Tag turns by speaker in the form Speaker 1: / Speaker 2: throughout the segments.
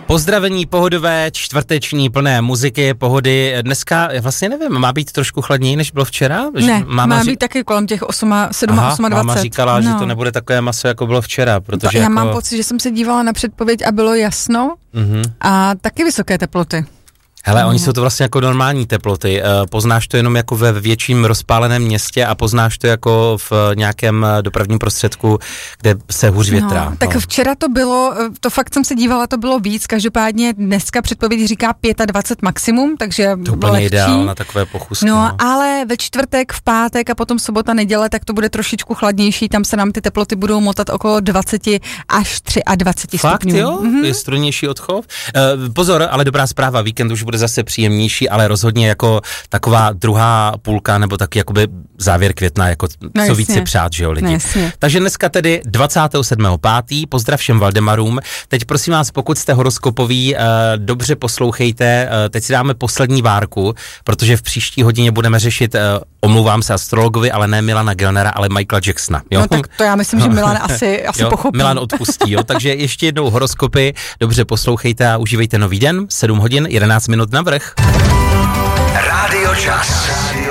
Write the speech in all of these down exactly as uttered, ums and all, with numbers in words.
Speaker 1: Pozdravení pohodové, čtvrteční, plné muziky, pohody. Dneska, vlastně nevím, má být trošku chladněji, než bylo včera?
Speaker 2: Ne,
Speaker 1: máma
Speaker 2: má
Speaker 1: ří...
Speaker 2: být taky kolem těch osm, sedm,
Speaker 1: Aha,
Speaker 2: osm dvacet.
Speaker 1: Máma říkala,
Speaker 2: no.
Speaker 1: že to nebude takové maso, jako bylo včera, protože
Speaker 2: Já
Speaker 1: jako...
Speaker 2: mám pocit, že jsem se dívala na předpověď a bylo jasno
Speaker 1: mm-hmm.
Speaker 2: a taky vysoké teploty.
Speaker 1: Hele,
Speaker 2: mm.
Speaker 1: oni jsou to vlastně jako normální teploty. Poznáš to jenom jako ve větším rozpáleném městě a poznáš to jako v nějakém dopravním prostředku, kde se hůř větrá.
Speaker 2: No, tak
Speaker 1: no.
Speaker 2: včera to bylo, to fakt jsem se dívala, to bylo víc, každopádně dneska předpověď říká dvacet pět maximum, takže
Speaker 1: to úplně
Speaker 2: lehčí.
Speaker 1: Ideál na takové pochůzky.
Speaker 2: No,
Speaker 1: no,
Speaker 2: ale ve čtvrtek, v pátek a potom sobota, neděle, tak to bude trošičku chladnější, tam se nám ty teploty budou motat okolo dvacet až dvacet tři
Speaker 1: Fakt,
Speaker 2: stupňů.
Speaker 1: jo?
Speaker 2: Mm-hmm.
Speaker 1: Je strojnější odchov? Uh, pozor, ale dobrá zpráva, víkend už bude zase příjemnější, ale rozhodně jako taková druhá půlka, nebo taky jakoby závěr května, jako
Speaker 2: no,
Speaker 1: co víc si přát, že jo, lidi.
Speaker 2: No,
Speaker 1: takže dneska tedy dvacátého sedmého pátého pozdrav všem Valdemarům. Teď prosím vás, pokud jste horoskopoví, uh, dobře poslouchejte, uh, teď si dáme poslední várku, protože v příští hodině budeme řešit, uh, omlouvám se astrologovi, ale ne Milana Gelnera, ale Michaela Jacksona. Jo?
Speaker 2: No tak to já myslím, že Milan asi, asi
Speaker 1: jo,
Speaker 2: pochopí.
Speaker 1: Milan odpustí, jo, takže ještě jednou horoskopy, dobře poslouchejte a užívejte nový den, sedm hodin, jedenáct minut navrch.
Speaker 3: Rádio Čas.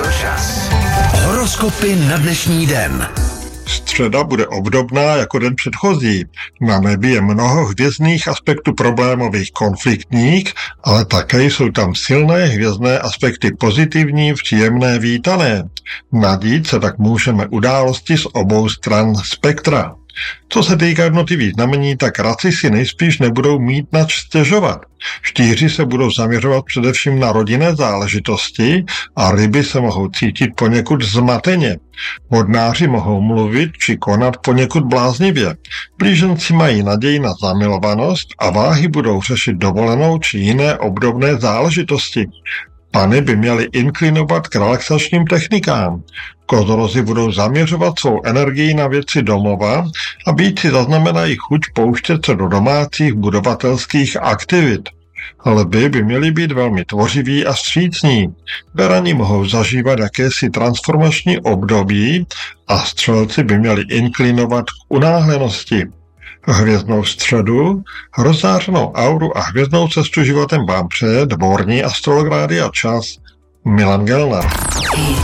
Speaker 3: Horoskopy na dnešní den.
Speaker 4: Středa bude obdobná jako den předchozí. Na nebi je mnoho hvězdných aspektů problémových, konfliktních, ale také jsou tam silné hvězdné aspekty pozitivní, příjemné, vítané. Nadít se tak můžeme události z obou stran spektra. Co se týká jednotlivých znamení, tak raci si nejspíš nebudou mít na stěžovat. Štíři se budou zaměřovat především na rodinné záležitosti a ryby se mohou cítit poněkud zmateně. Vodnáři mohou mluvit či konat poněkud bláznivě. Blíženci mají naději na zamilovanost a váhy budou řešit dovolenou či jiné obdobné záležitosti. Pany by měly inklinovat k relaxačním technikám. Kozorozi budou zaměřovat svou energii na věci domova a býti zaznamenají chuť pouštět se do domácích budovatelských aktivit. Lvi by měli být velmi tvořiví a vstřícní. Berani mohou zažívat jakési transformační období a střelci by měli inklinovat k unáhlenosti. Hvězdnou středu, rozzářenou auru a hvězdnou cestu životem vám přeje dvorní astrolog Rádia Čas Milan Gelner.